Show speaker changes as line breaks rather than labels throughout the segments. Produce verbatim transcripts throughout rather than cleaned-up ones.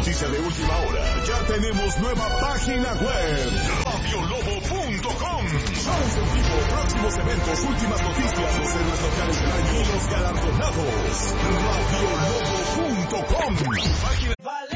noticia de última hora. Ya tenemos nueva página web, radio lobo punto com. Shows en vivo, próximos eventos, últimas noticias, los héroes locales del año y los galardonados. radio lobo punto com. Página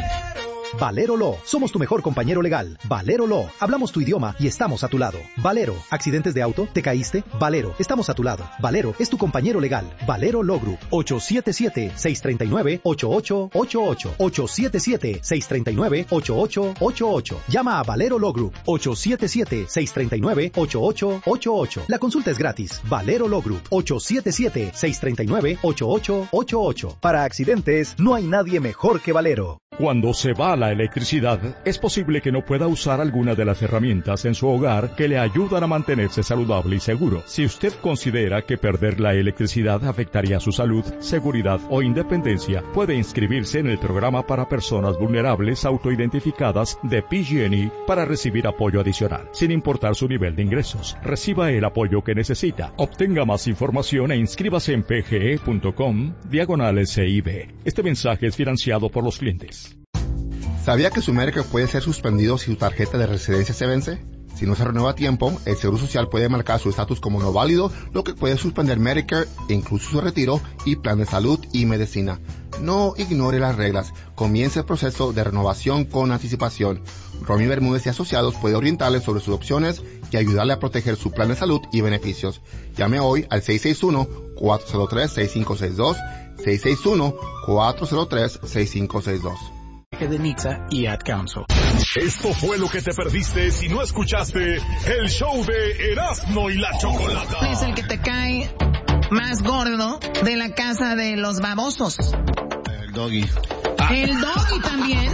Valero Law. Somos tu mejor compañero legal. Valero Law. Hablamos tu idioma y estamos a tu lado. Valero. ¿Accidentes de auto? ¿Te caíste? Valero. Estamos a tu lado. Valero es tu compañero legal. Valero Law Group. ocho siete siete, seis tres nueve, ocho ocho ocho ocho. ocho siete siete, seis tres nueve, ocho ocho ocho ocho. Llama a Valero Law Group. ocho siete siete, seis tres nueve, ocho ocho ocho ocho. La consulta es gratis. Valero Law Group. ocho siete siete, seis tres nueve, ocho ocho ocho ocho. Para accidentes, no hay nadie mejor que Valero.
Cuando se va la electricidad, es posible que no pueda usar alguna de las herramientas en su hogar que le ayudan a mantenerse saludable y seguro. Si usted considera que perder la electricidad afectaría su salud, seguridad o independencia, puede inscribirse en el programa para personas vulnerables autoidentificadas de P G and E para recibir apoyo adicional, sin importar su nivel de ingresos. Reciba el apoyo que necesita. Obtenga más información e inscríbase en pge.com diagonal S I B. Este mensaje es financiado por los clientes.
¿Sabía que su Medicare puede ser suspendido si su tarjeta de residencia se vence? Si no se renueva a tiempo, el Seguro Social puede marcar su estatus como no válido, lo que puede suspender Medicare, incluso su retiro y plan de salud y medicina. No ignore las reglas. Comience el proceso de renovación con anticipación. Romy Bermúdez y Asociados puede orientarle sobre sus opciones y ayudarle a proteger su plan de salud y beneficios. Llame hoy al seis seis uno, cuatro cero tres, seis cinco seis dos, seis seis uno, cuatro cero tres, seis cinco seis dos.
De Nixa y Ad Council.
Esto fue lo que te perdiste si no escuchaste el show de Erasmo y la Chocolata.
Es el que te cae más gordo de la casa de los babosos.
El Doggy.
El Doggy también.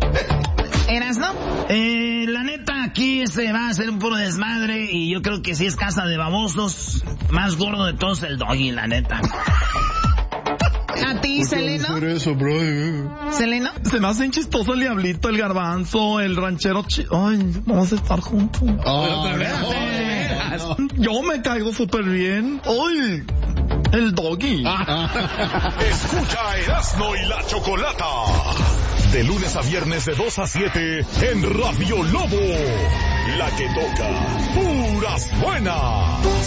¿Erasmo?
Eh, la neta, aquí se va a hacer un puro desmadre y yo creo que si es casa de babosos, más gordo de todos el Doggy, la neta.
¿A ti, Seleno?
Eso, bro?
¿Seleno?
Se me hacen chistoso el Diablito, el Garbanzo, el Ranchero chi... Ay, vamos a estar juntos.
Oh,
Pero,
no, no.
Yo me caigo súper bien. Ay, el Doggy.
Escucha a Erasmo y la Chocolata. De lunes a viernes de dos a siete en Radio Lobo. La que toca puras buenas.